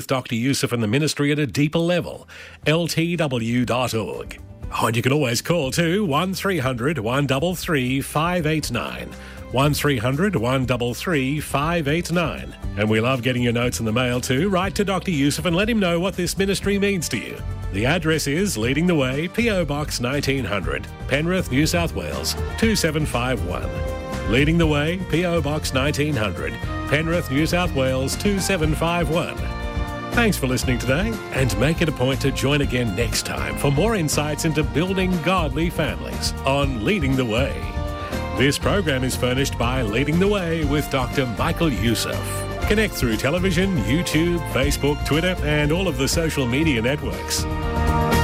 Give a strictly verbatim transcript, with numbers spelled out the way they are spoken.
Doctor Yusuf and the ministry at a deeper level. L T W dot org. Oh, and you can always call too, one three hundred, one three three, five eight nine. one three hundred, one three three, five eight nine. And we love getting your notes in the mail too. Write to Doctor Yusuf and let him know what this ministry means to you. The address is Leading the Way, P O Box nineteen hundred, Penrith, New South Wales, two seven five one. Leading the Way, P O Box nineteen hundred, Penrith, New South Wales, two seven five one. Thanks for listening today, and make it a point to join again next time for more insights into building godly families on Leading the Way. This program is furnished by Leading the Way with Doctor Michael Yusuf. Connect through television, YouTube, Facebook, Twitter, and all of the social media networks.